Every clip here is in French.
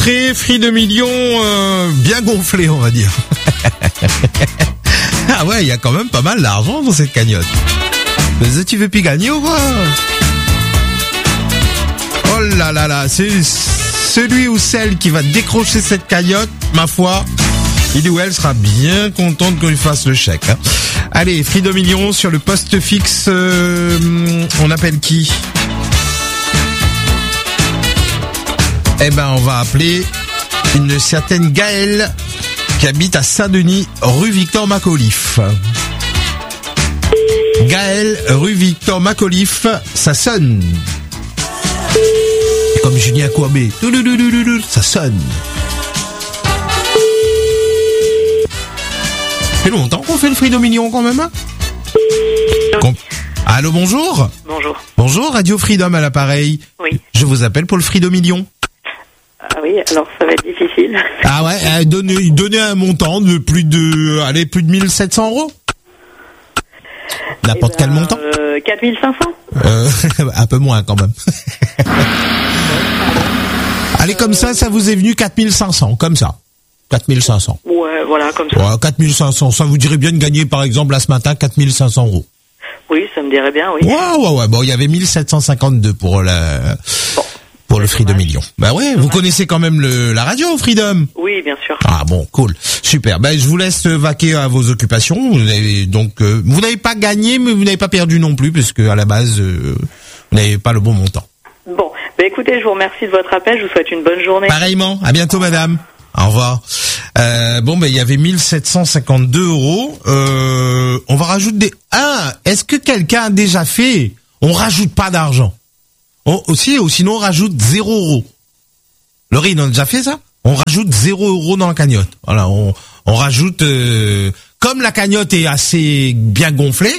rentrée, Freedom Million bien gonflé, on va dire. Ah ouais, il y a quand même pas mal d'argent dans cette cagnotte. Mais tu veux plus gagner ou quoi? Oh là là là, c'est celui ou celle qui va décrocher cette cagnotte, ma foi, il ou elle sera bien contente qu'on lui fasse le chèque. Hein. Allez, Freedom Million sur le poste fixe, on appelle qui? Eh ben, on va appeler une certaine Gaëlle qui habite à Saint-Denis, rue Victor Macauliffe. Gaëlle, rue Victor Macauliffe, ça sonne. Comme Julien Courbet, ça sonne. Ça fait longtemps qu'on fait le Freedom Million quand même, hein? Allô, bonjour. Bonjour. Bonjour, Radio Freedom à l'appareil. Oui. Je vous appelle pour le Freedom Million. Ah oui, alors ça va être difficile. Ah ouais, donnez un montant de plus de 1700 €. N'importe quel montant. 4500. Un peu moins quand même. Allez, comme ça vous est venu 4500, comme ça. 4500. Ouais, voilà, comme ça. Ouais, 4500, ça vous dirait bien de gagner par exemple là ce matin 4500 €. Oui, ça me dirait bien, oui. Ouais. Bon, il y avait 1752 pour le Freedom Million. Bah ouais, vous connaissez quand même la radio Freedom. Oui, bien sûr. Ah bon, cool, super. Ben je vous laisse vaquer à vos occupations. Vous n'avez pas gagné, mais vous n'avez pas perdu non plus, parce que à la base vous n'avez pas le bon montant. Bon, écoutez, je vous remercie de votre appel. Je vous souhaite une bonne journée. Pareillement. À bientôt, madame. Au revoir. Il y avait 1752 €. On va rajouter est-ce que quelqu'un a déjà fait? On rajoute pas d'argent. Ou sinon on rajoute 0 €. Laurie, on a déjà fait ça? On rajoute 0 € dans la cagnotte. Voilà, on rajoute comme la cagnotte est assez bien gonflée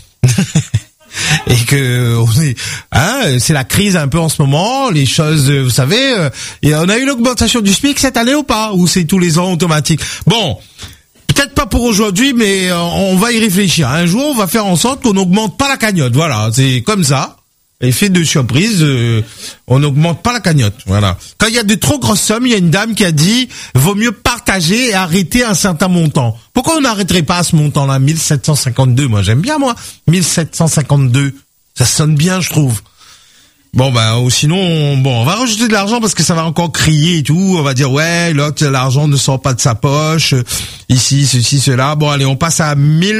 et que c'est la crise un peu en ce moment, les choses, vous savez, et on a eu l'augmentation du SMIC cette année ou pas? Ou c'est tous les ans automatique? Bon, peut-être pas pour aujourd'hui, mais on va y réfléchir. Un jour, on va faire en sorte qu'on n'augmente pas la cagnotte. Voilà, c'est comme ça. Effet de surprise, on n'augmente pas la cagnotte. Voilà. Quand il y a de trop grosses sommes, il y a une dame qui a dit vaut mieux partager et arrêter un certain montant. Pourquoi on n'arrêterait pas à ce montant-là, 1752? Moi, j'aime bien, 1752. Ça sonne bien, je trouve. Bon, ou sinon, on va rajouter de l'argent parce que ça va encore crier et tout. On va dire, ouais, l'autre, l'argent ne sort pas de sa poche. Ici, ceci, cela. Bon, allez, on passe à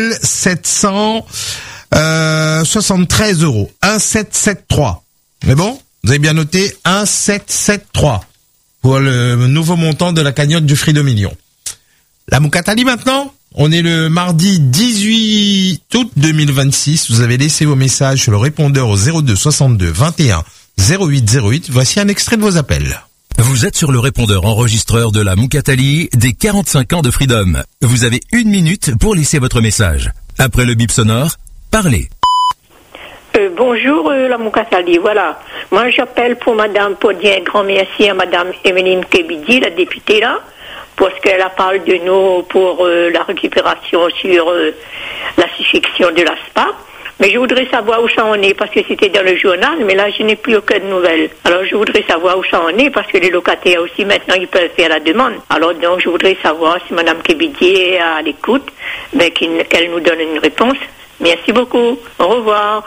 1773 €. 1773. Mais bon, vous avez bien noté 1773 pour le nouveau montant de la cagnotte du Freedom Million. La Moukatali maintenant. On est le mardi 18 août 2026. Vous avez laissé vos messages sur le répondeur au 02 62 21 08 08. Voici un extrait de vos appels. Vous êtes sur le répondeur enregistreur de la Moukatali des 45 ans de Freedom. Vous avez 1 minute pour laisser votre message. Après le bip sonore, parlez. Bonjour la Moukatali, voilà. Moi j'appelle pour Madame Podien, grand merci à Madame Emeline Kebidi, la députée là, parce qu'elle a parlé de nous pour la récupération sur la succession de l'ASPA. Mais je voudrais savoir où ça en est, parce que c'était dans le journal, mais là je n'ai plus aucune nouvelle. Alors je voudrais savoir où ça en est, parce que les locataires aussi maintenant ils peuvent faire la demande. Alors donc je voudrais savoir si Madame Kebidi est à l'écoute, qu'elle nous donne une réponse. Merci beaucoup, au revoir.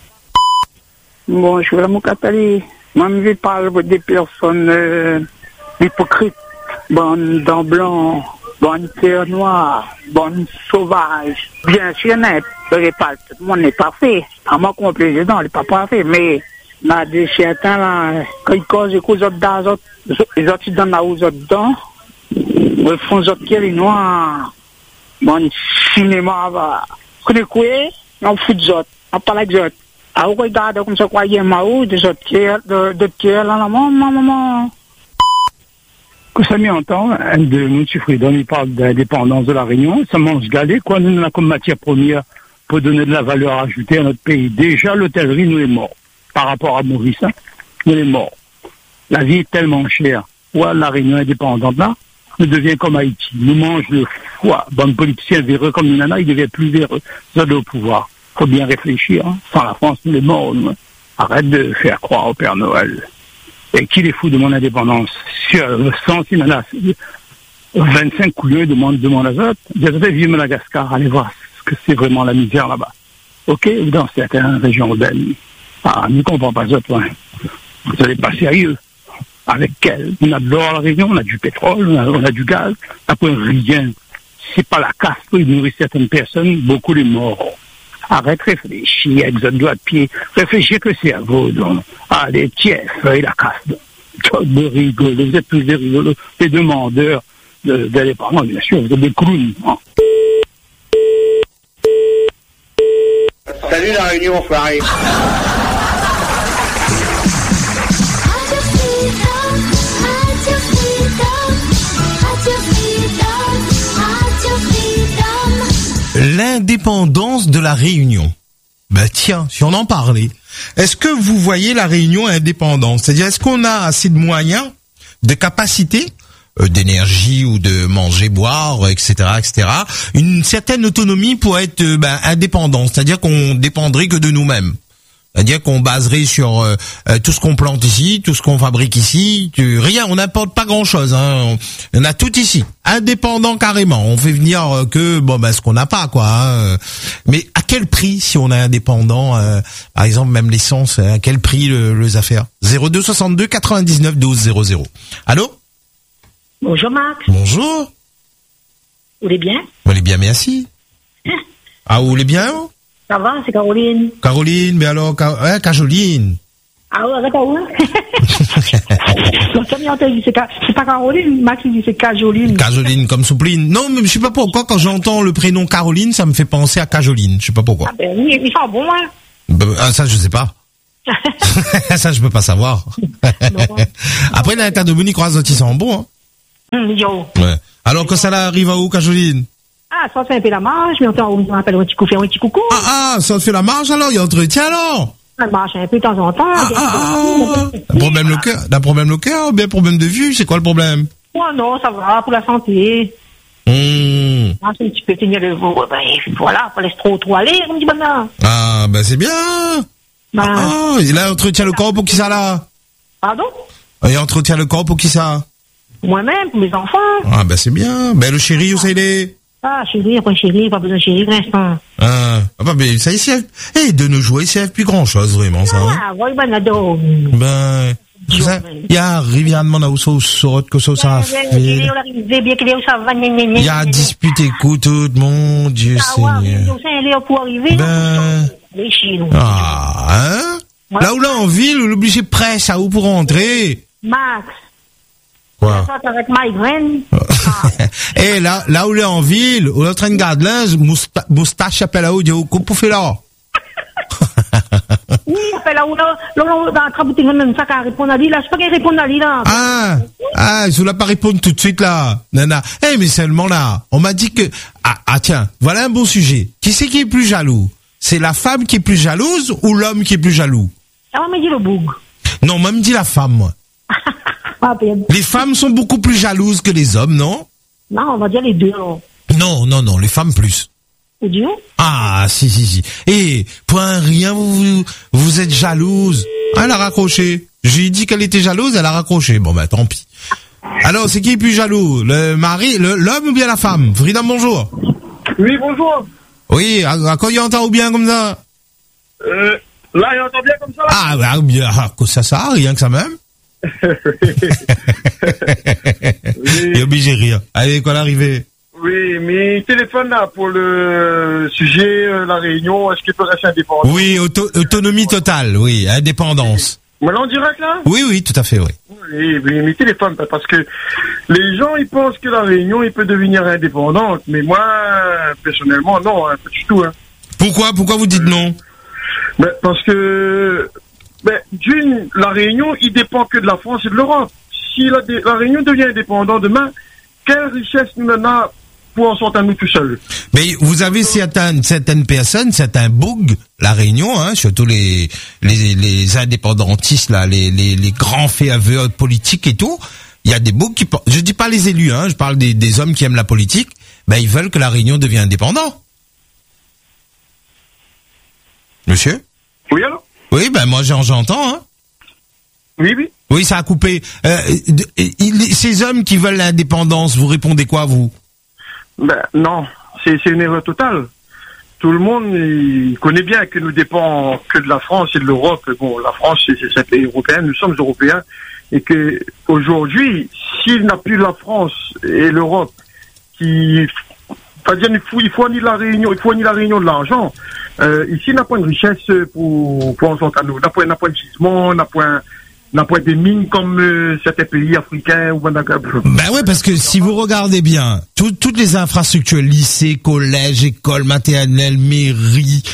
Bonjour la Moukatali. Moi je parle des personnes hypocrites, bonnes dents blancs, bonnes terre noire, bonnes sauvages. Bien sûr, net, tout le monde n'est pas fait. À moi qu'on président, il n'est pas parfait, mais là, des certains là, quand ils causent les autres dans les autres dans la aux autres dents, ils font les autres qui sont noirs. Bon, cinéma va. Vous connaissez quoi? On fout des autres, on parle avec les autres. Ah, vous regardez comme ça, quoi, il y a des autres qui là, maman. Que ça met en temps, un de M. Freedom, il parle de l'indépendance de la Réunion, ça mange galé, quoi, nous, on a comme matière première pour donner de la valeur ajoutée à notre pays. Déjà, l'hôtellerie, nous est mort. Par rapport à Maurice, nous est mort. La vie est tellement chère. Ouais, la Réunion indépendante, là, nous devient comme Haïti. Nous mange le foie. Bon, politicien véreux comme nous, il devient plus véreux. Ça doit au pouvoir. Faut bien réfléchir, hein. Sans la France, nous est mort, nous. Arrête de faire croire au Père Noël. Et qu'il est fou de mon indépendance. Sur le sens, il m'en a 25 couilleux de mon azote. J'avais vu Madagascar, allez voir ce que c'est vraiment la misère là-bas. Ok, dans certaines régions d'elle. Ah, ne comprends pas ça, toi. Vous n'êtes pas sérieux. Avec quel? On a de l'or à la région, on a du pétrole, on a du gaz. Après, rien. C'est pas la casse qui nourrit certaines personnes, beaucoup les morts. Arrête, réfléchis, avec votre doigt de pied. Réfléchis que le cerveau, donc. Allez, tiens, feuille la casse, donc. De rigoler, vous êtes plus des rigolos, des demandeurs d'indépendance, bien sûr, vous êtes des clowns. Hein. Salut la Réunion, enfoiré. L'indépendance de la Réunion. Ben tiens, si on en parlait. Est-ce que vous voyez la Réunion indépendante? C'est-à-dire, est-ce qu'on a assez de moyens, de capacités, d'énergie ou de manger, boire, etc., etc., une certaine autonomie pour être indépendant, c'est-à-dire qu'on dépendrait que de nous-mêmes. C'est-à-dire qu'on baserait sur tout ce qu'on plante ici, tout ce qu'on fabrique ici, rien, on n'importe pas grand-chose. Hein. On a tout ici, indépendant carrément. On fait venir que ce qu'on n'a pas, quoi. Hein. Mais à quel prix si on est indépendant, par exemple même l'essence, à quel prix les affaires? 02 62 99 12 00. Allô? Bonjour Max. Bonjour. Vous allez bien? Vous allez bien, merci. Ah, vous allez bien? Ça va, c'est Caroline. Caroline, mais alors, Cajoline. Ah ouais, d'accord, ouais. C'est pas Caroline, Max il dit c'est Cajoline. Cajoline comme soupline. Non, mais je sais pas pourquoi, quand j'entends le prénom Caroline, ça me fait penser à Cajoline. Je sais pas pourquoi. Ah ben oui, ils sont bons, hein. Ça, je sais pas. Ça, je peux pas savoir. Après, la Cadomoni croise ils sont bons, hein. Yo. Ouais. Alors que ça là arrive à où, Cajoline? Ah, ça fait un peu la marche, mais on appelle un petit coucou. Ah, ça fait la marche alors, il y a entretien alors? Ça marche un peu de temps en temps. D'un problème le cœur, ou bien problème de vue, c'est quoi le problème? Oh non, ça va, pour la santé. Ah, c'est un petit peu tenir le veau, voilà, pas laisser trop aller, on dit maintenant. Ah, c'est bien. Il a entretien le corps pour qui ça là? Pardon? Il entretient le corps pour qui ça? Moi-même, pour mes enfants. Ah, c'est bien. Le chéri, où ça il est? Ah, chéri, pas besoin de chéri pour l'instant. Mais ça, de nos jours, il ne plus grand chose, vraiment, ça. Ah, oui, adore. Il y a Rivière de Manaousso, Sorot, que ça fait. Il y a disputé, écoute, tout le monde, Dieu Seigneur. Là où là, en ville, l'obligé presse à où pour rentrer. Max. Quoi? Avec migraine. Et là où il est en ville, où il est en train de garder linge, moustache appelle à où, dit, pour faire là. Oui, appelle à où, là, dans la traboutique, même ça, qu'à répondre à lui, là, je sais pas qu'elle répond à lui, là. Je voulais pas répondre tout de suite, là. Nana. Mais seulement là, on m'a dit que, tiens, voilà un bon sujet. Qui c'est qui est plus jaloux? C'est la femme qui est plus jalouse ou l'homme qui est plus jaloux? Ah, on m'a dit le boug. Non, moi, me dit la femme, moi. Les femmes sont beaucoup plus jalouses que les hommes, non? Non, on va dire les deux, alors. Non, les femmes plus. Et Dieu? Ah, si. Et, pour un rien, vous êtes jalouse. Elle a raccroché. J'ai dit qu'elle était jalouse, elle a raccroché. Bon, tant pis. Alors, c'est qui est plus jaloux? Le mari, l'homme ou bien la femme? Frida, bonjour. Oui, bonjour. Oui, à quoi il entend ou bien comme ça? Là, il entend bien comme ça, là? Bien, ça, rien que ça même. Il est obligé de rire. Allez, quoi l'arrivée? Oui, mais téléphone là pour le sujet, la Réunion, est-ce qu'il peut rester indépendant? Oui, autonomie totale, oui, indépendance. Voilà, en direct là? Oui, tout à fait, oui. Oui, mais téléphone, parce que les gens, ils pensent que la Réunion, il peut devenir indépendante, mais moi, personnellement, non, pas du tout. Hein. Pourquoi vous dites non? Parce que, d'une, la Réunion, il dépend que de la France et de l'Europe. Si la Réunion devient indépendante demain, quelle richesse nous en a pour en sortir nous tout seuls? Mais vous avez certaines personnes, certains bougs, la Réunion, hein, surtout les indépendantistes, là, les grands féaveurs politiques et tout. Il y a des bougs qui, je dis pas les élus, hein, je parle des hommes qui aiment la politique. Ils veulent que la Réunion devienne indépendante. Monsieur? Oui, alors? Oui, moi j'entends, hein. Oui, oui. Oui, ça a coupé. Ces hommes qui veulent l'indépendance, vous répondez quoi, vous? Ben, non, c'est une erreur totale. Tout le monde il connaît bien que nous dépendons que de la France et de l'Europe. Bon, la France, c'est un pays européen, nous sommes européens. Et que aujourd'hui, s'il n'a plus la France et l'Europe qui... C'est-à-dire, il faut ni la réunion de l'argent. Ici, on n'a pas une richesse pour en sortir à nous. On n'a pas de gisement, on n'a pas des mines comme certains pays africains ou Ben ouais, parce que si vous regardez bien, toutes les infrastructures, lycées, collèges, écoles, maternelles, mairies,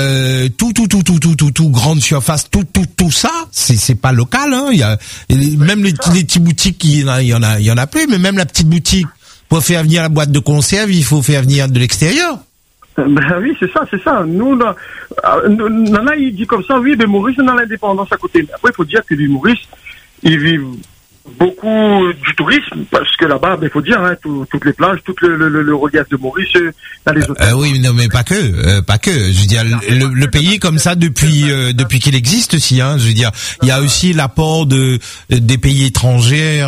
tout, grande surface, tout ça, c'est pas local, hein. Il y a, même les petites boutiques, il y en a plus, mais même la petite boutique, pour faire venir la boîte de conserve, il faut faire venir de l'extérieur. Ben oui, c'est ça. Nous, Nana, il dit comme ça, oui, mais Maurice, on a l'indépendance à côté. Après, il faut dire que les Maurice, ils vivent beaucoup du tourisme, parce que là-bas, il faut dire, hein, toutes les plages, tout le relief de Maurice, dans les hôtels. Oui, non, mais pas que. Je veux dire, le pays est comme ça depuis qu'il existe aussi, hein. Je veux dire, il y a aussi l'apport des pays étrangers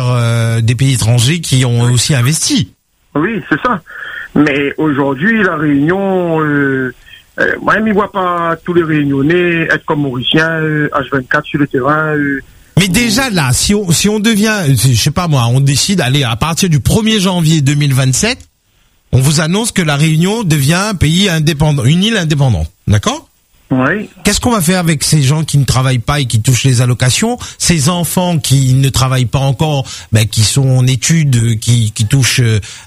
qui ont aussi investi. Oui, c'est ça. Mais aujourd'hui, la Réunion, moi, je ne vois pas tous les Réunionnais être comme Mauriciens, H24 sur le terrain. Mais déjà là, si on devient, je sais pas moi, on décide, allez, à partir du 1er janvier 2027, on vous annonce que la Réunion devient un pays indépendant, une île indépendante, d'accord? Oui. Qu'est-ce qu'on va faire avec ces gens qui ne travaillent pas et qui touchent les allocations, ces enfants qui ne travaillent pas encore, qui sont en études, qui touchent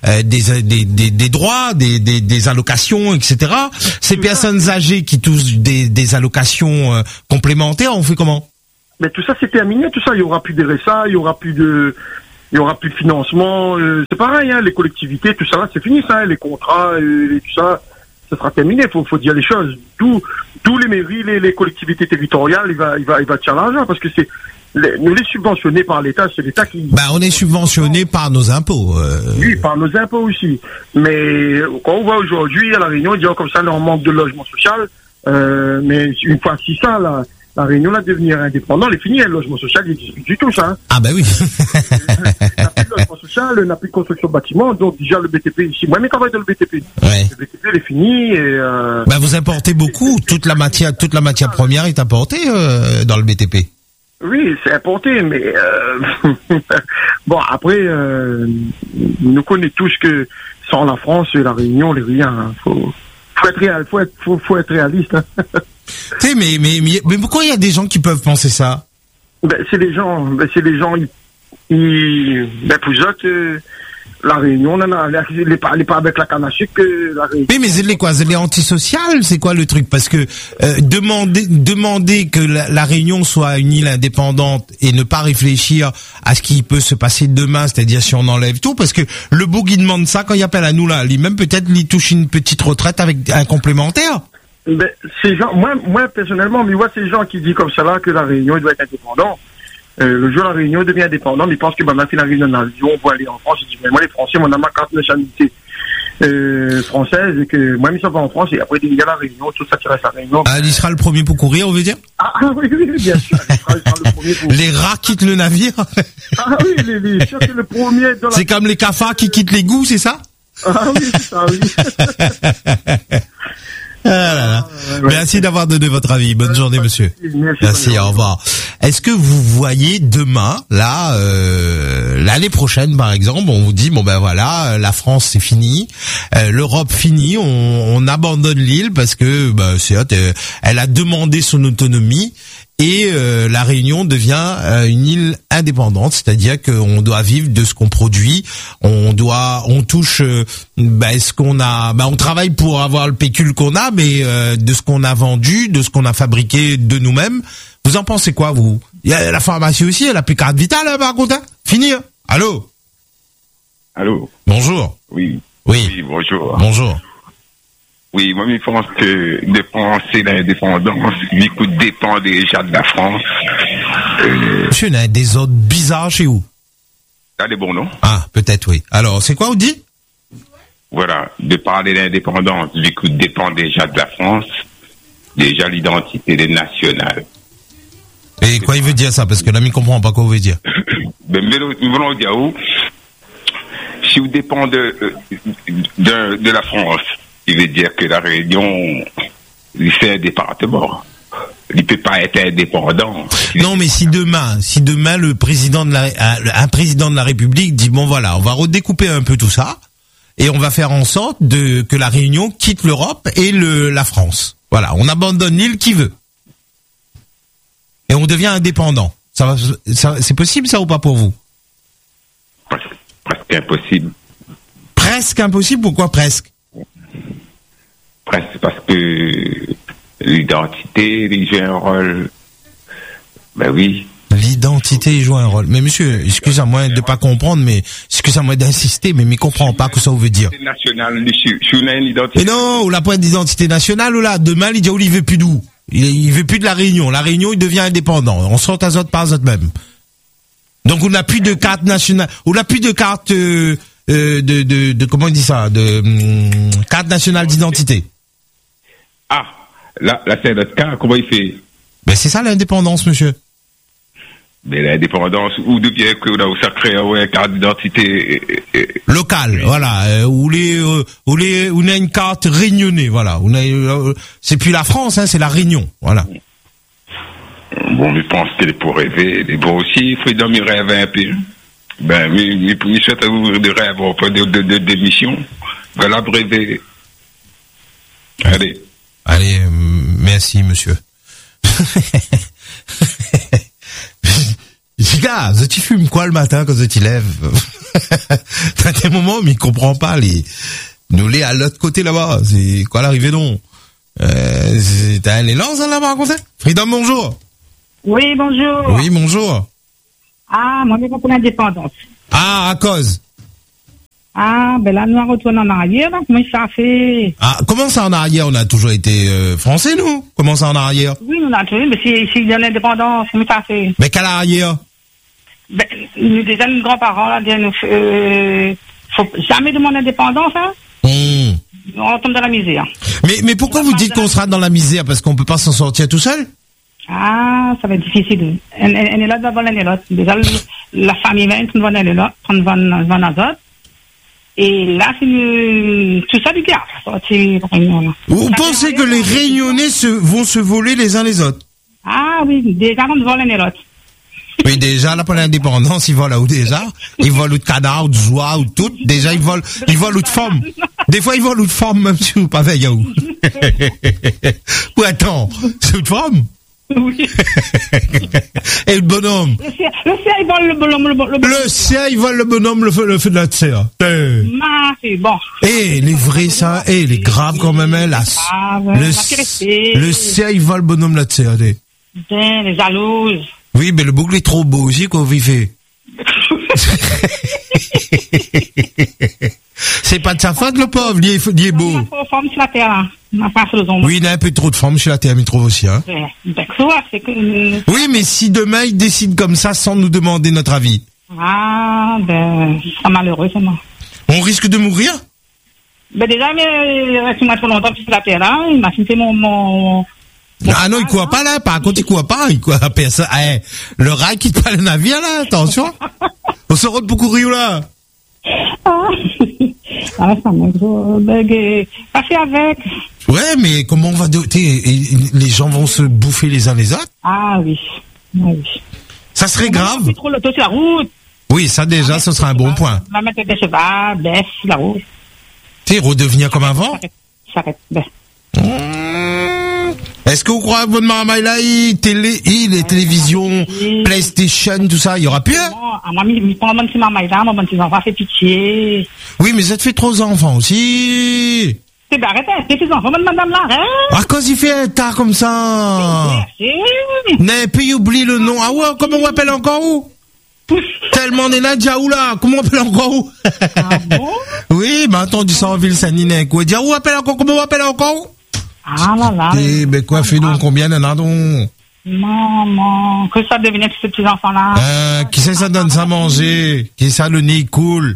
des droits, des allocations, etc. Ces personnes âgées qui touchent des allocations complémentaires, on fait comment? Mais tout ça c'est terminé, tout ça, il y aura plus de RSA, il y aura plus de financement, c'est pareil, hein, les collectivités, tout ça, c'est fini ça, hein, les contrats, et tout ça. Ça sera terminé, faut dire les choses. Tous les mairies, les collectivités territoriales, il va tirer l'argent parce que nous les subventionnés par l'État, c'est l'État qui... on est subventionné par nos impôts. Oui, par nos impôts aussi. Mais quand on voit aujourd'hui à La Réunion, disons comme ça, on manque de logement social, mais une fois si ça, la Réunion va devenir indépendant, elle est finie, le logement social, il n'existe plus du tout, ça. Hein. Ah ben oui. On n'a plus de logement social, on n'a plus de construction de bâtiments, donc déjà le BTP ici, moi, mais travaille dans le BTP. Ouais. Le BTP, il est fini et... vous importez beaucoup, toute la matière première est importée dans le BTP. Oui, c'est importé, mais bon, après, nous connaissons tous que sans la France et la Réunion, les rien, hein. Faut être réaliste, hein. Tu sais, mais pourquoi il y a des gens qui peuvent penser ça? C'est les gens, pour ça que la Réunion, elle n'est pas avec la canne à sucre que la Réunion. Mais c'est quoi? C'est les antisociales? C'est quoi le truc? Parce que demander que la Réunion soit une île indépendante et ne pas réfléchir à ce qui peut se passer demain, c'est-à-dire si on enlève tout, parce que le beau qui demande ça, quand il appelle à nous là, lui-même peut-être il touche une petite retraite avec un complémentaire. Ces gens, moi personnellement, mais ces gens qui disent comme ça là que la Réunion doit être indépendante. Le jour où la Réunion devient indépendante, ils pensent que maintenant qu'il arrive dans l'avion, on va aller en France. Ils disent mais moi les Français, on a ma carte de nationalité française et que moi ils s'en vont en France et après il y a la Réunion, tout ça qui reste la Réunion. Ah, il sera le premier pour courir, on veut dire? Ah oui, bien sûr. Il sera le premier pour... Les rats quittent le navire. Ah oui, les sûr que le premier dans la... C'est comme les cafards qui quittent l'égout, c'est ça? Ah oui, c'est ça, oui. Ah là là. Merci d'avoir donné votre avis. Bonne journée, monsieur. Merci, au revoir. Est-ce que vous voyez demain, là, l'année prochaine, par exemple, on vous dit, voilà, la France c'est fini, l'Europe fini, on abandonne l'île parce que, elle a demandé son autonomie. Et la Réunion devient une île indépendante, c'est-à-dire qu'on doit vivre de ce qu'on produit, on touche ce qu'on a, on travaille pour avoir le pécule qu'on a, mais de ce qu'on a vendu, de ce qu'on a fabriqué de nous-mêmes. Vous en pensez quoi, vous? Il y a la pharmacie aussi, elle a plus carte vitale, hein, par contre, hein. Fini, hein. Allô? Bonjour. Oui, bonjour. Bonjour. Oui, moi, je pense que dépenser l'indépendance, lui, dépend déjà de la France. Monsieur, il y a des ordres bizarres chez vous. T'as des bons noms? Ah, peut-être, oui. Alors, c'est quoi, vous dites? Voilà, de parler d'indépendance, lui, dépend déjà de la France, déjà l'identité nationale. Et quoi il veut dire ça? Parce que l'ami comprend pas quoi il veut dire. Mais nous voulons dire où, si vous dépendez de la France, il veut dire que la Réunion, c'est un département. Il peut pas être indépendant. Non, mais si demain un président de la République dit bon voilà, on va redécouper un peu tout ça et on va faire en sorte que la Réunion quitte l'Europe et la France. Voilà, on abandonne l'île qui veut et on devient indépendant. Ça, c'est possible ça ou pas pour vous? Presque impossible. Presque impossible. Pourquoi presque? Presque parce que l'identité, il joue un rôle. Ben oui. L'identité joue un rôle. Mais monsieur, excusez-moi de pas comprendre, mais excusez-moi d'insister, mais je comprends pas que ça veut dire. National, je suis une identité. Mais non, ou la pointe d'identité nationale, ou là, demain, il dit, il veut plus d'où? Il veut plus de la Réunion. La Réunion, il devient indépendant. On sort à zot par zot même. Donc, on n'a plus de carte nationale, on n'a plus de carte, comment on dit ça, carte nationale d'identité. Ah, là, c'est notre cas, comment il fait? Ben, c'est ça l'indépendance, monsieur. Mais l'indépendance, où devient que là, où ça crée une carte d'identité locale, voilà, où on a une carte réunionnais, voilà. C'est plus la France, hein, c'est la Réunion, voilà. Bon, je pense qu'il est pour rêver, mais bon aussi, Freedom, il rêve un peu. Ben, mais il souhaite ouvrir des rêves, on peut des missions. Voilà, rêver. Allez, merci, monsieur. Gars, tu fumes quoi le matin quand tu lèves? T'as des moments où il comprend pas nous les à l'autre côté là-bas. C'est quoi l'arrivée donc? T'as un élan ça là-bas raconté? Freedom, bonjour. Oui, bonjour. Oui, bonjour. Ah, moi, je vais pour l'indépendance. Ah, à cause? Ah, ben là, nous retournons en arrière, là. Comment ça fait? Ah, comment ça en arrière? On a toujours été français, nous? Comment ça en arrière? Oui, nous avons toujours, mais si il y a l'indépendance, comment ça fait? Mais quelle arrière? Ben, nous, déjà, nos grands-parents, là, faut jamais demander l'indépendance, hein? On tombe dans la misère. Mais pourquoi vous dites qu'on sera dans la misère? Parce qu'on peut pas s'en sortir tout seul? Ah, ça va être difficile. Elle est là devant l'autre. Déjà, la famille va être devant l'autre, devant l'autre. Et là, c'est tout ça du gars. Vous pensez que les Réunionnais vont se voler les uns les autres? Ah oui, déjà, on vole l'autre. Oui, déjà, là, pour l'indépendance, ils volent où déjà? Ils volent ou de canard, ou de joie, ou de tout. Déjà, ils volent ou de femmes. Des fois, ils volent ou de femmes, même si vous pas veillez où. Ou attends, c'est ou de femmes? Oui. Et le bonhomme? Le ciel, il vole le bonhomme. Le ciel, il vole le bonhomme, le feu de la terre. C'est bon. Eh, les vrais, ça, les graves quand même, hein, le ciel, il vole le bonhomme la terre, les jalouses. Oui, mais le boucle est trop beau aussi, qu'on vivait. C'est pas de sa faute, le pauvre, il est beau. Il y a trop de femmes sur la terre, là. Oui, il y a un peu trop de femmes sur la terre, mais il trouve aussi, hein. Oui, mais si demain, il décide comme ça, sans nous demander notre avis. Ah, ben, c'est pas malheureux, c'est moi. On risque de mourir? Ben, déjà, mais, il reste trop longtemps sur la terre, là. Il m'a fait mon ah non, il court pas là, par contre il court pas, personne. Le rail quitte pas le navire là, attention. On se rôde pour courir là. Ah, ça me passer avec. Ouais, mais comment on va les gens vont se bouffer les uns les autres? Ah oui. Ça serait grave. Trop l'auto sur la route. Oui, ça déjà, ce sera un bon point. On va mettre des chevaux, baisse la route. Tu sais, redevenir comme avant? S'arrête, Est-ce que vous croyez que votre maman là, les télévisions, PlayStation, tout ça, il y aura plus? Fait pitié. Oui, mais ça te fait trop enfants aussi. C'est bien, arrêtez, c'est des enfants, madame là, hein? Ah, quand il fait un tard comme ça. N'est puis oublie le nom. Ah ouais, comment on appelle encore où? Tellement on est là, Djaou là, comment on appelle encore où? Ah bon? Oui, mais attends, du sang en ville Saint-Ninet, quoi. Djaou appelle encore, comment on appelle encore où? Ah là là. Eh, ben quoi, fais donc combien d'en a donc? Maman, que ça devenait tous ces petits enfants-là? Qui ça donne ça à manger? Qui ça le nez coule?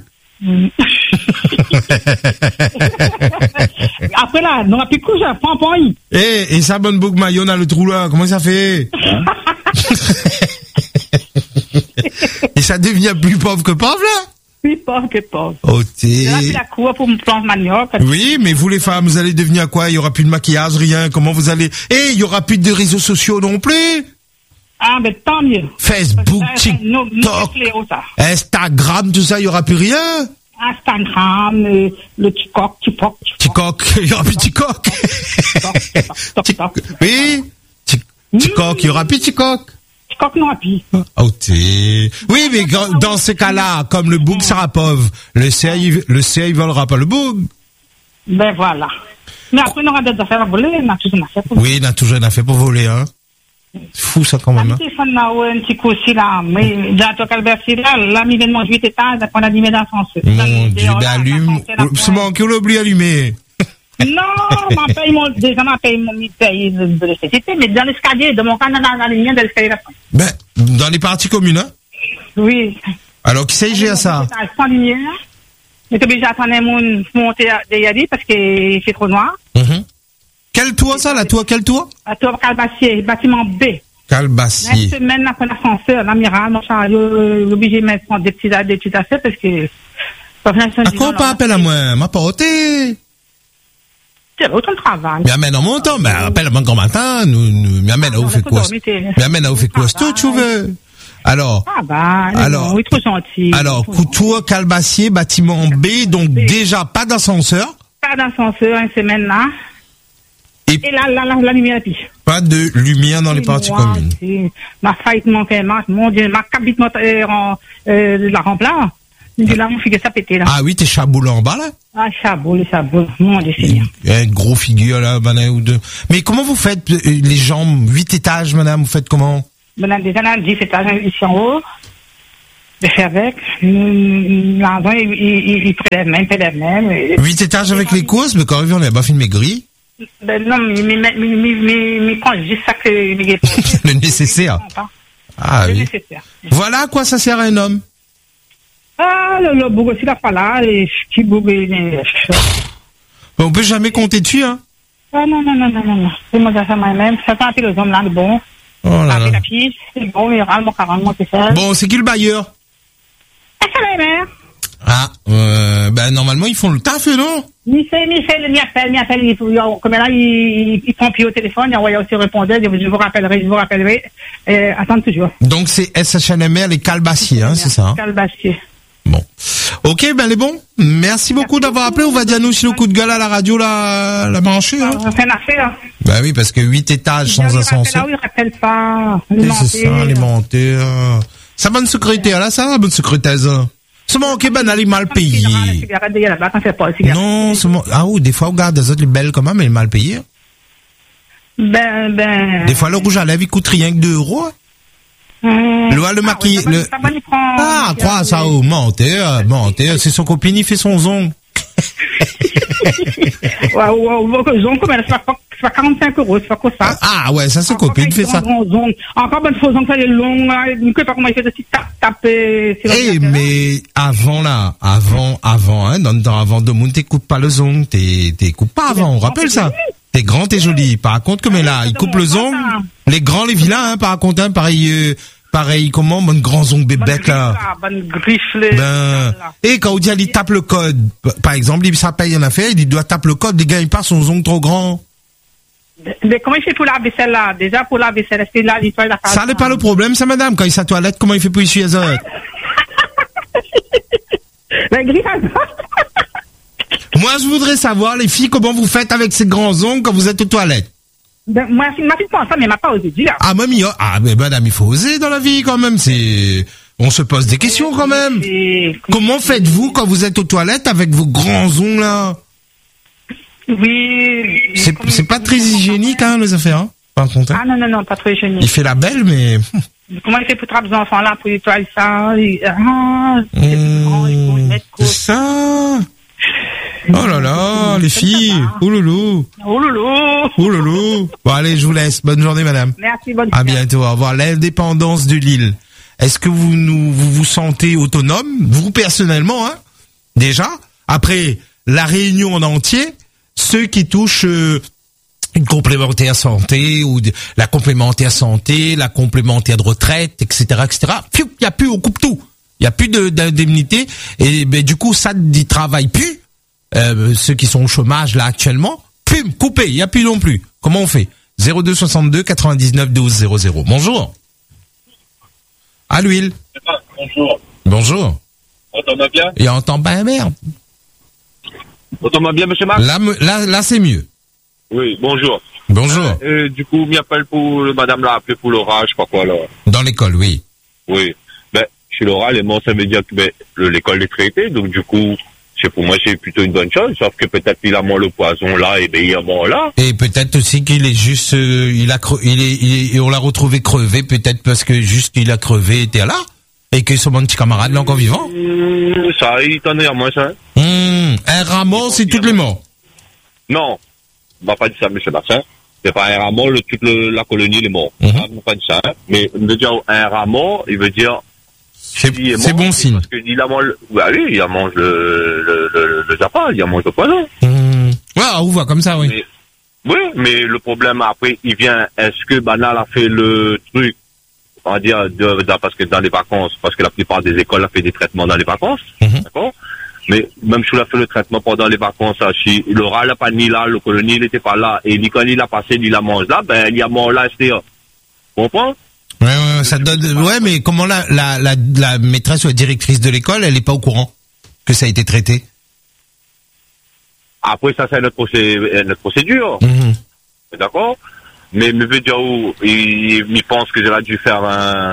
Après là, on a plus de couche, prends. Et ça bonne boucle maillot dans le trou là, comment ça fait? Et ça devient plus pauvre que pauvre, là? Plus pauvre que pauvre. Oh, Là, c'est la cour pour me planter manioc. Oui, mais vous les femmes, vous allez devenir quoi? Il y aura plus de maquillage, rien. Comment vous allez... il y aura plus de réseaux sociaux non plus. Ah, ben tant mieux. Facebook, TikTok, Instagram, tout ça, il y aura plus rien. Instagram, le TikTok. TikTok, il y aura plus TikTok. Oui, TikTok, il y aura plus TikTok. TikTok non plus. Oh, oui, mais dans ces cas-là, comme le boug sera pauvre, le CA, il volera pas le boug. Ben voilà. Mais après, on aura des affaires à voler, on a toujours une affaire pour voler. Oui, on a toujours une affaire pour voler, hein. C'est fou, ça, quand même. Un petit coup aussi, là. Mais, dans ton Calberti, là, il vient de manger 8 étages, on a dit, mais dans son sens. Mon Dieu, ben, allume. C'est bon, qu'on l'oublie allumer. Non, ma paye de l'électricité, mais dans l'escalier, de mon cas, dans la ligne de l'escalier. Ben, dans les parties communes, hein? Oui. Alors, qui s'agit à ça? Sans lumière. Mais obligé d'attendre mon monter derrière parce qu'il fait trop noir. Quel toit, ça, la toit, quel toit? La toit Calbassier, bâtiment B. Calbassier. Une semaine après l'ascenseur, l'amiral, mon char, obligé de mettre des petits affaires parce que, à quoi pas appel à moi? Ma portée? C'est autant de travail. Mais amène en montant, mais appelle-moi grand matin, mais amène à vous fait quoi? Mais amène à vous fait quoi? C'est tout, tu veux? Alors, oui, trop gentil. Alors, toit Calbassier, bâtiment B, donc déjà pas d'ascenseur. Pas d'ascenseur, une semaine là. Et la lumière puis. Pas de lumière dans les parties communes. Ma faillite manquait, mon Dieu, ma cabine la rempla. Là, mon figure ça pétait là. Ah oui, t'es chaboulé en bas là? Ah, chaboulé, mon Dieu Seigneur. Un gros figure là, madame, ou deux. Mais comment vous faites les jambes, 8 étages, madame, vous faites comment? Madame, déjà là, 10 étages ici en haut. Je fais avec. L'endroit, il prélève même. 8 étages avec les courses, mais quand on n'a pas fait de maigri. Ben non, mais prends juste ça que le nécessaire. Ah oui. Nécessaire. Voilà à quoi ça sert à un homme. Ah, le bourg aussi, là, pas là, et qui bourg, on peut jamais compter dessus, hein. Ah, non. C'est moi, ça moi-même. Ça fait les hommes là, le bon. Oh là là. La piste, c'est bon, il râle, mon 40 mois, c'est ça. Bon, c'est qui le bailleur? C'est la mère. Ah, ben, normalement, ils font le taf, non? Michel, il appelle, comme là, il prend pied au téléphone, il envoie aussi répondeur, je vous rappellerai, attends toujours. Donc, c'est SHLMR, les Calbassiers, hein, c'est ça? Calbassiers. Bon. Ok, ben, les bons. Merci beaucoup d'avoir appelé. On va dire, nous, si le coup de gueule à la radio, la brancher, hein. On fait une affaire. Ben oui, parce que 8 étages sans ascenseur. Là, il rappelle pas. C'est ça, alimentaire. Sa bonne secrétaire, là, ça, bonne secrétaire, ça. C'est bon, ok, ben, elle est mal payée. Non, c'est bon. Ah oui, des fois, on regarde les autres, les belles, quand même, elle est mal payée. Ben. Des fois, le rouge à lèvres, il coûte rien que 2 €. Le maquillage, crois ça, menteur, c'est son copine, il fait son zong. C'est pas 45 €, c'est pas quoi ça. Ah ouais, ça c'est copine, fait ça. Encore bonne faux zong, ça est long, je ne sais pas comment il fait de taper. Mais avant, hein, dans le temps, avant de monde, t'écoutes pas le zong, t'écoutes pas avant, on rappelle ça. T'es grand, t'es joli. Par contre, comme là, il coupe le zong, les grands, les vilains, hein, par contre, hein, pareil, comment, bonne grand zong bébête, là. Bonne griffe, et quand on dit, il tape le code, par exemple, il s'appelle une affaire, il doit taper le code, les gars, il passe son zong trop grand. Mais comment il fait pour la vaisselle, là? Déjà, pour la vaisselle, c'est là, l'histoire de la ça n'est pas le problème, ça, madame, quand il sa toilette, comment il fait pour essuyer les autres? Moi, je voudrais savoir, les filles, comment vous faites avec ces grands ongles quand vous êtes aux toilettes? Ben, moi, ma fille pense ça, mais elle m'a pas osé dire. Ah, mamie, mais madame, il faut oser dans la vie, quand même, on se pose des questions, quand même. Comment faites-vous quand vous êtes aux toilettes avec vos grands ongles, là? Oui. C'est pas très hygiénique, hein, les affaires, hein? Par contre. Ah, non, pas très hygiénique. Il fait la belle, mais... Comment il fait pour attraper les enfants, là, pour nettoyer ça? C'est ça. Oh là là, les filles. Ouloulou. Bon, allez, je vous laisse. Bonne journée, madame. Merci, bonne journée. À bientôt. Au revoir. L'indépendance de l'île. Est-ce que vous sentez autonome? Vous, personnellement, hein? Déjà. Après, la Réunion en entier. Ceux qui touchent, une complémentaire santé ou la complémentaire santé, la complémentaire de retraite, etc., etc. Il y a plus, on coupe tout. Il y a plus d'indemnité et ben du coup ça n'y travaille plus. Ceux qui sont au chômage là actuellement, coupé, il y a plus non plus. Comment on fait? 02 62 99 12 00. Bonjour. À l'huile. Bonjour. Bonjour. On t'entend bien? Et on entend pas merde. On t'entend bien, monsieur Marc? Là c'est mieux. Oui, bonjour. Bonjour. Du coup, m'y appelle pour madame l'a appelé pour l'oral, je sais pas quoi là. Dans l'école, oui. Oui. Ben, chez l'oral, et moi ça veut dire que l'école est traitée, donc du coup, pour moi c'est plutôt une bonne chose, sauf que peut-être il a moins le poison là, et il a moins là. Et peut-être aussi qu'il est juste, on l'a retrouvé crevé, peut-être parce que juste il a crevé, était là, et que son petit camarade là encore vivant. Ça, il t'en est à moi ça. Un rat mort, c'est toutes les morts. Non, on va pas dire ça, monsieur Bassin. C'est pas un rat mort, toute la colonie est morte. On va pas dire ça, hein. Mais on veut dire un rat mort, il veut dire. C'est bon signe. Parce qu'il a mangé, bah oui, il a mangé le zappa, il a mangé le poison. Ouais, on voit comme ça, oui. Mais le problème après, il vient, est-ce que Banal a fait le truc, on va dire, parce que dans les vacances, parce que la plupart des écoles a fait des traitements dans les vacances, d'accord? Mais même si on a fait le traitement pendant les vacances, si l'oral n'a pas ni là, le colonie n'était pas là, et quand il a passé, il a mangé là, ben, il y a mort là, c'est, comprends? Ouais, ça donne, ouais, mais comment la maîtresse ou la directrice de l'école, elle est pas au courant que ça a été traité? Après, ça, c'est notre procédure. D'accord? Mais, je veux dire, il pense que j'aurais dû faire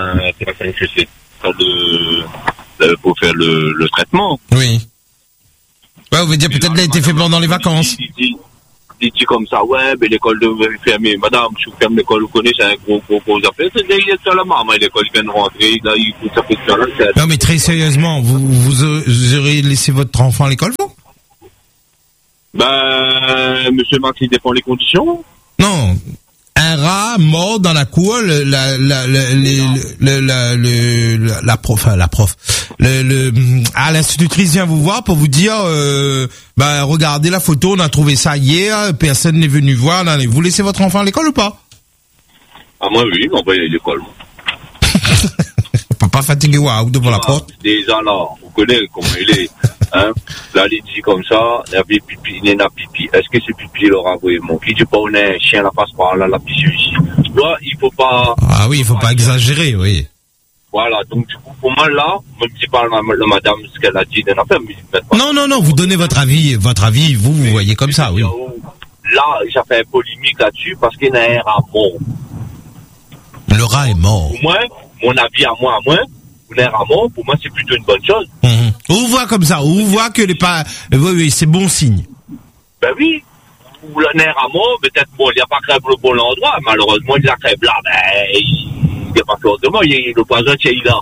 pour faire le traitement. Oui. Ouais, on veut dire peut-être qu'il a été fait pendant les vacances. Il dit comme ça, ouais, mais l'école devrait fermer. Madame, si vous fermez l'école, vous connaissez, c'est un gros affaire. C'est la maman, l'école vient de rentrer, là, ça fait ça. Non, mais très sérieusement, vous aurez laissé votre enfant à l'école, vous? Ben, monsieur Max, il dépend des conditions. Non. Un rat mort dans la cour, l'institutrice vient vous voir pour vous dire, regardez la photo, on a trouvé ça hier, personne n'est venu voir, vous laissez votre enfant à l'école ou pas? Ah, moi, oui, on va aller à l'école. Papa fatigué, waouh, devant la porte. Déjà, là, vous connaissez comment il est, hein. Là, il dit comme ça, il y avait pipi, il y a pipi. Est-ce que c'est pipi, il aura voué mon? Qui dit pas, on est un chien, la passe par là, la piscine ici. Là, il faut pas. Ah oui, il faut pas exagérer, oui. Voilà, donc, du coup, pour moi, là, même si pas la madame, ce qu'elle a dit, non, vous donnez votre avis, vous voyez comme ça, oui. Là, j'ai fait une polémique là-dessus parce qu'il y a un rat mort. Le rat est mort. Pour moi, mon avis à moi, un rat mort, pour moi, c'est plutôt une bonne chose. On voit comme ça, on voit que oui, c'est bon signe. Ben oui. Ou le nerf à mort, peut-être, bon, il n'y a pas crève le bon endroit, malheureusement, il a crève là, il n'y a pas que de moi, le poison, il est là.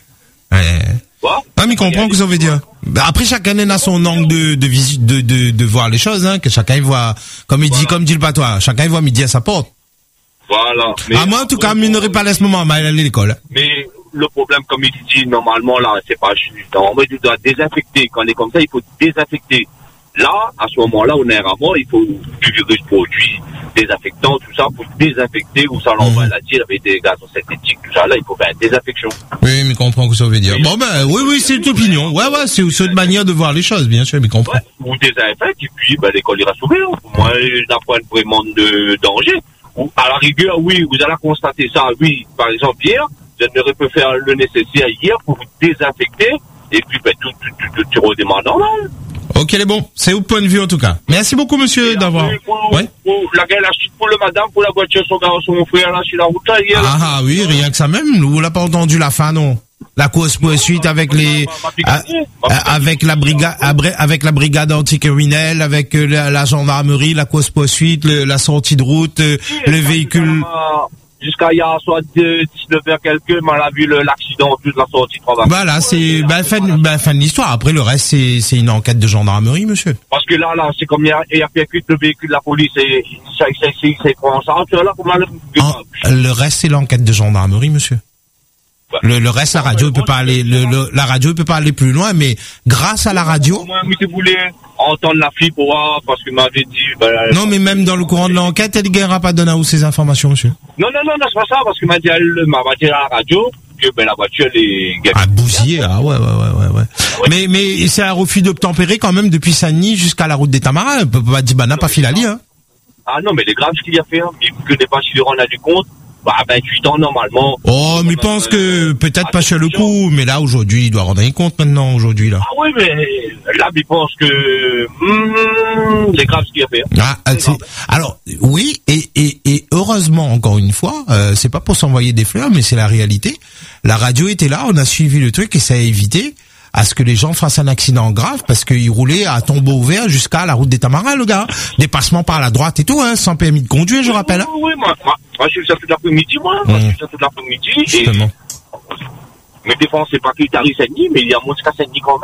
Quoi? Ah, mais comprends que ça veut dire. Après, chacun a son angle de voir les choses, hein, que chacun voit, comme dit le patois, chacun voit midi à sa porte. Voilà. Moi, en tout cas, il n'aurait pas laissé moment à aller à l'école. Mais, le problème, comme il dit, normalement, là, c'est pas juste. Normalement, il doit désinfecter. Quand on est comme ça, il faut désinfecter. Là, à ce moment-là, on est vraiment, il faut du virus produit, désinfectant, tout ça, pour désinfecter, ou ça l'envoie la tire avec des gaz synthétiques, tout ça, là, il faut faire une désinfection. Oui, mais comprends que ça veut dire. Bon, oui, c'est une opinion. Ouais, c'est une manière de voir les choses, bien sûr, mais comprends. Ouais, vous désinfectez, et puis, l'école ira s'ouvrir. Moi, il n'a pas vraiment de danger. À la rigueur, oui, vous allez constater ça, oui, par exemple, hier, je n'aurais pu faire le nécessaire hier pour vous désinfecter, et puis, tout redémarre normal. Ok, les bons. C'est au point de vue, en tout cas. Merci beaucoup, monsieur, d'avoir. Ouais. La suite pour le madame, pour la voiture, son garçon, mon frère, là, sur la route, là, hier. Ah, oui, rien que ça même. Nous, on l'a pas entendu la fin, non. La course poursuite avec avec la brigade anticriminelle, avec la gendarmerie, la course poursuite, la sortie de route, le véhicule. Jusqu'à hier soir, 19h quelques, on a vu l'accident, toute la sortie de travail. Voilà, c'est, fin de l'histoire. Après, le reste, c'est une enquête de gendarmerie, monsieur. Parce que là, c'est comme il y a percuté le véhicule de la police, et c'est pris en charge, là, comment le reste, c'est l'enquête de gendarmerie, monsieur. Le reste, la radio, il peut pas aller, la radio, il peut pas aller plus loin, mais grâce à la radio. Moi, je voulais entendre la fille pour voir, parce qu'il m'avait dit, non, mais même dans le courant de l'enquête, elle ne gagnera pas donner à vous ces informations, monsieur. Non, c'est pas ça, parce qu'il m'a dit, m'a dit à la radio, que, la voiture, elle est... Ah, bousillé, ouais. Mais c'est un refus d'obtempérer quand même depuis Saint-Denis jusqu'à la route des Tamarins. On peut pas dire, n'a pas filali, hein. Ah non, mais c'est grave ce qu'il a fait, hein. Mais que n'est pas si on a du compte. 28 ans normalement. Oh, mais je pense que peut-être pas sur le coup, mais là aujourd'hui, il doit rendre compte maintenant aujourd'hui là. Ah oui, mais là, il pense que c'est grave ce qu'il a fait. Alors oui, et heureusement encore une fois, c'est pas pour s'envoyer des fleurs, mais c'est la réalité. La radio était là, on a suivi le truc et ça a évité à ce que les gens fassent un accident grave parce qu'il roulait à tombeau ouvert jusqu'à la route des Tamarins, le gars. Dépassement par la droite et tout, hein, sans permis de conduire, je rappelle. Oui, moi, je suis ça tout l'après-midi, moi. Je suis ça tout l'après-midi. Justement. Mais des fois, c'est pas qu'il t'arrive Saint-Denis, mais il y a moins qu'à Saint-Denis quand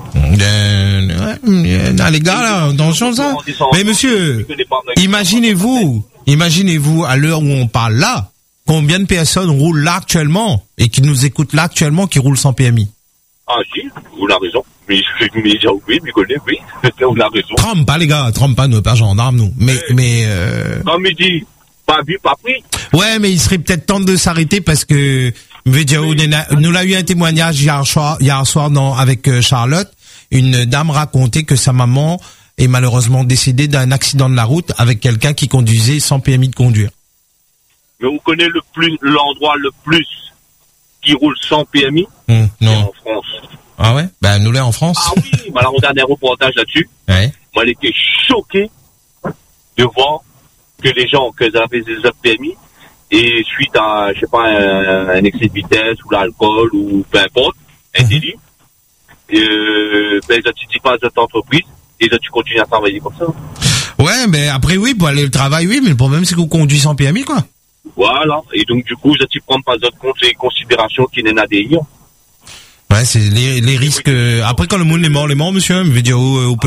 même. Les gars, là, attention ça. Mais monsieur, imaginez-vous, à l'heure où on parle là, combien de personnes roulent là actuellement et qui nous écoutent là actuellement qui roulent sans PMI? Ah si, vous avez raison. Mais j'ai oublié, mais connais, oui. Vous avez raison. Trompe pas, les gars, trompe pas, nous, pas gendarmes, nous. Mais comme il dit, pas vu, pas pris. Ouais, mais il serait peut-être temps de s'arrêter parce que, nous l'a eu un témoignage hier soir, avec Charlotte. Une dame racontait que sa maman est malheureusement décédée d'un accident de la route avec quelqu'un qui conduisait sans permis de conduire. Mais vous connaissez l'endroit le plus qui roule sans PMI? Non. En France. Ah ouais? Nous l'est en France. Ah oui, là, on regarde un reportage là-dessus. Ouais. Moi, elle était choquée de voir que les gens, qu'ils avaient des PMI, et suite à, je sais pas, un excès de vitesse, ou l'alcool, ou peu importe, un délit, ils n'utilisent pas cette entreprise, et tu continues à travailler comme ça. Ouais, mais après, oui, pour aller au travail, oui, mais le problème, c'est qu'on conduit sans PMI, quoi. Voilà. Et donc, du coup, tu prends pas d'autres considérations qui n'est pas des. Ouais, c'est les risques. Après, quand le monde est mort, monsieur, je veux dire,